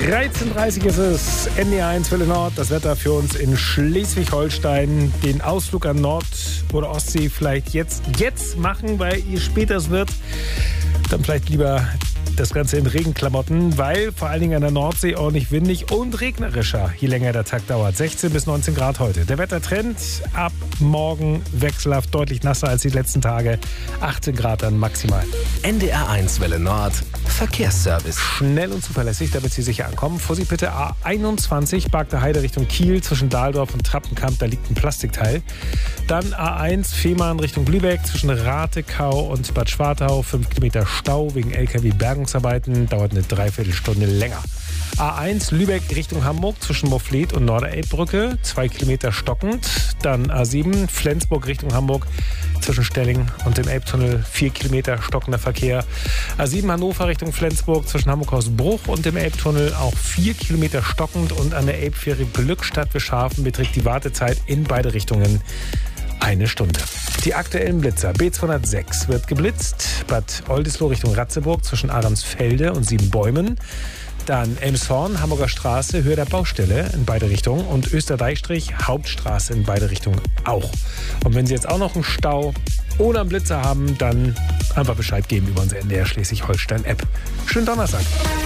13:30 ist es, NDR1 Welle Nord, das Wetter für uns in Schleswig-Holstein. Den Ausflug an Nord- oder Ostsee vielleicht jetzt machen, weil je später es wird, dann vielleicht lieber das Ganze in Regenklamotten, weil vor allen Dingen an der Nordsee ordentlich windig und regnerischer, je länger der Tag dauert. 16 bis 19 Grad heute. Der Wettertrend ab morgen wechselhaft deutlich nasser als die letzten Tage. 18 Grad dann maximal. NDR1 Welle Nord, Verkehrsservice. Schnell und zuverlässig, damit Sie sicher ankommen. Vorsicht bitte A21, Bargter Heide Richtung Kiel, zwischen Dahldorf und Trappenkamp, da liegt ein Plastikteil. Dann A1 Fehmarn Richtung Lübeck, zwischen Ratekau und Bad Schwartau, 5 Kilometer Stau wegen LKW-Bergungsarbeiten, dauert eine Dreiviertelstunde länger. A1 Lübeck Richtung Hamburg, zwischen Mofflet und Norderelbbrücke, 2 Kilometer stockend. Dann A7 Flensburg Richtung Hamburg, zwischen Stelling und dem Elbtunnel, 4 Kilometer stockender Verkehr. A7 Hannover Richtung Flensburg, zwischen Hamburg-Hausbruch und dem Elbtunnel, auch 4 Kilometer stockend. Und an der Elbfähre Glückstadt-Wischhafen beträgt die Wartezeit in beide Richtungen 1 Stunde. Die aktuellen Blitzer. B206 wird geblitzt. Bad Oldesloe Richtung Ratzeburg, zwischen Ahrensfelde und Siebenbäumen. Dann Elmshorn, Hamburger Straße, Höhe der Baustelle in beide Richtungen. Und Österdeichstrich, Hauptstraße in beide Richtungen auch. Und wenn Sie jetzt auch noch einen Stau ohne einen Blitzer haben, dann einfach Bescheid geben über unsere NDR Schleswig-Holstein-App. Schönen Donnerstag.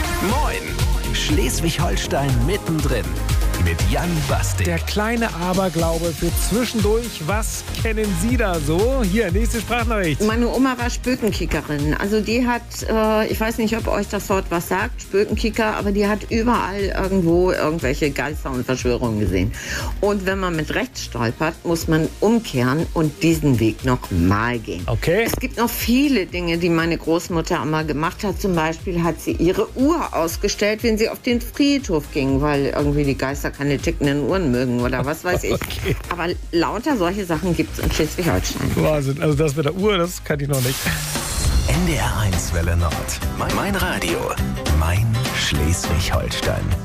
Moin, Schleswig-Holstein mittendrin. Mit Jan Bastik. Der kleine Aberglaube für zwischendurch. Was kennen Sie da so? Hier, nächste Sprachnachricht. Meine Oma war Spökenkickerin. Also die hat, ich weiß nicht, ob euch das Wort was sagt, Spökenkicker, aber die hat überall irgendwo irgendwelche Geister und Verschwörungen gesehen. Und wenn man mit rechts stolpert, muss man umkehren und diesen Weg noch mal gehen. Okay. Es gibt noch viele Dinge, die meine Großmutter immer gemacht hat. Zum Beispiel hat sie ihre Uhr ausgestellt, wenn sie auf den Friedhof ging, weil irgendwie die Geister keine tickenden Uhren mögen oder was weiß ich. Okay. Aber lauter solche Sachen gibt es in Schleswig-Holstein. Wahnsinn. Also das mit der Uhr, das kann ich noch nicht. NDR1 Welle Nord. Mein Radio. Mein Schleswig-Holstein.